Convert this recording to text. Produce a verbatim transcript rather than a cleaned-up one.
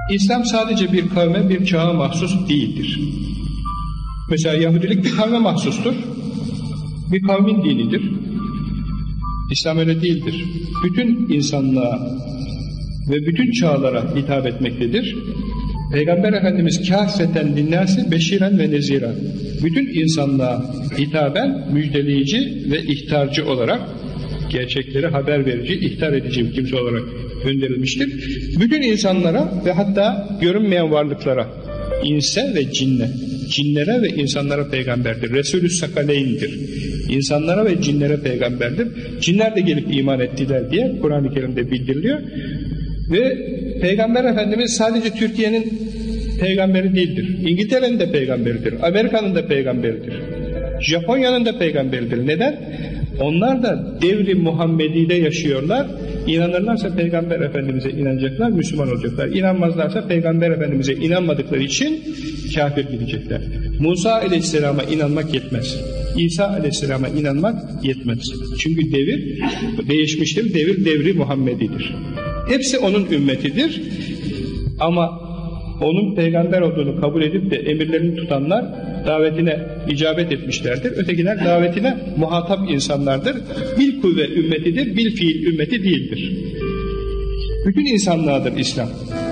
İslam sadece bir kavme, bir çağa mahsus değildir. Mesela Yahudilik bir kavme mahsustur. Bir kavmin dinidir. İslam öyle değildir. Bütün insanlığa ve bütün çağlara hitap etmektedir. Peygamber Efendimiz kâffeten linnâsi beşiren ve neziren. Bütün insanlığa hitaben müjdeleyici ve ihtarcı olarak, gerçekleri haber verici, ihtar edici bir kimse olarak gönderilmiştir. Bütün insanlara ve hatta görünmeyen varlıklara, inse ve cinne, cinlere ve insanlara peygamberdir. Resulü Sakaleyn'dir. İnsanlara ve cinlere peygamberdir. Cinler de gelip iman ettiler diye Kur'an-ı Kerim'de bildiriliyor. Ve Peygamber Efendimiz sadece Türkiye'nin peygamberi değildir. İngiltere'nin de peygamberidir. Amerika'nın da peygamberidir. Japonya'nın da peygamberidir. Neden? Onlar da devri Muhammedi'de yaşıyorlar. İnanırlarsa Peygamber Efendimiz'e inanacaklar, Müslüman olacaklar. İnanmazlarsa Peygamber Efendimiz'e inanmadıkları için kafir gidecekler. Musa Aleyhisselam'a inanmak yetmez. İsa Aleyhisselam'a inanmak yetmez. Çünkü devir değişmiştir. Devir devri Muhammedi'dir. Hepsi onun ümmetidir. Ama onun peygamber olduğunu kabul edip de emirlerini tutanlar davetine icabet etmişlerdir. Ötekiler davetine muhatap insanlardır. Bil kuvve ümmetidir, bil fiil ümmeti değildir. Bütün insanlığadır İslam.